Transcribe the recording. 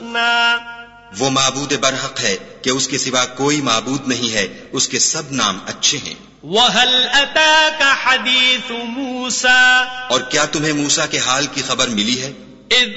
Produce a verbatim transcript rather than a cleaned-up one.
हुस्ना, वो माबूद बरहक है कि उसके सिवा कोई माबूद नहीं है, उसके सब नाम अच्छे हैं। वहल अताका हदीसु मूसा, और क्या तुम्हें मूसा के हाल की खबर मिली है? इज़